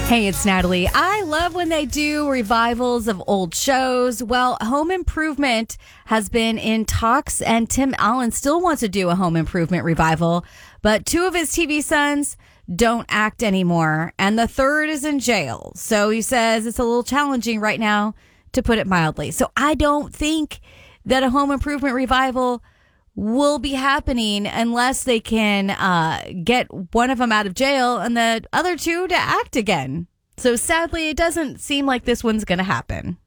Hey, it's Natalie. I love when they do revivals of old shows. Well, Home Improvement has been in talks, and Tim Allen still wants to do a Home Improvement revival, but two of his TV sons don't act anymore, and the third is in jail. So he says it's a little challenging right now, to put it mildly. So I don't think that a Home Improvement revival will be happening unless they can get one of them out of jail and the other two to act again. So sadly, it doesn't seem like this one's going to happen.